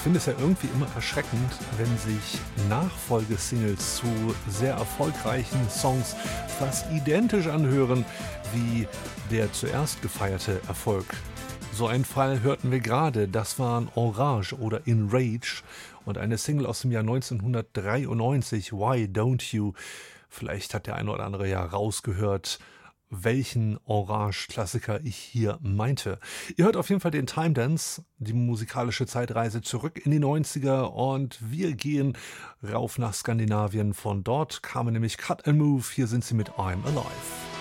finde es ja irgendwie immer erschreckend, wenn sich Nachfolgesingles zu sehr erfolgreichen Songs fast identisch anhören wie der zuerst gefeierte Erfolg. So einen Fall hörten wir gerade, das waren Orange oder In Rage und eine Single aus dem Jahr 1993, Why Don't You? Vielleicht hat der eine oder andere ja rausgehört, welchen Orange-Klassiker ich hier meinte. Ihr hört auf jeden Fall den Time Dance, die musikalische Zeitreise zurück in die 90er und wir gehen rauf nach Skandinavien. Von dort kamen nämlich Cut and Move, hier sind sie mit I'm Alive.